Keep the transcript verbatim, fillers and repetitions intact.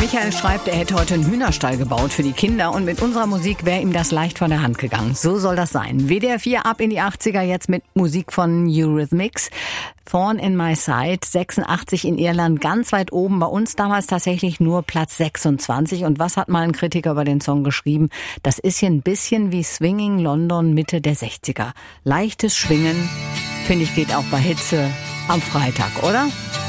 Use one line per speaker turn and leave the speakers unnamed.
Michael schreibt, er hätte heute einen Hühnerstall gebaut für die Kinder und mit unserer Musik wäre ihm das leicht von der Hand gegangen. So soll das sein. W D R vier ab in die achtziger jetzt mit Musik von Eurythmics. Thorn in My Side, sechsundachtzig in Irland, ganz weit oben. Bei uns damals tatsächlich nur Platz sechsundzwanzig. Und was hat mal ein Kritiker über den Song geschrieben? Das ist hier ein bisschen wie Swinging London Mitte der sechziger. Leichtes Schwingen, finde ich, geht auch bei Hitze am Freitag, oder?